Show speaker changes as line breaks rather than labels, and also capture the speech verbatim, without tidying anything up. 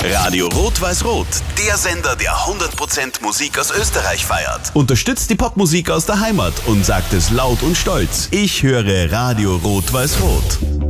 Radio Rot-Weiß-Rot, der Sender, der hundert Prozent Musik aus Österreich feiert. Unterstützt die Popmusik aus der Heimat und sagt es laut und stolz. Ich höre Radio Rot-Weiß-Rot.